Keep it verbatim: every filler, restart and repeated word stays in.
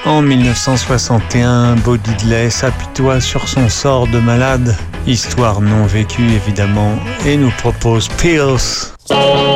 En mille neuf cent soixante et un, Bo Diddley s'apitoie sur son sort de malade, histoire non vécue évidemment, et nous propose Pills.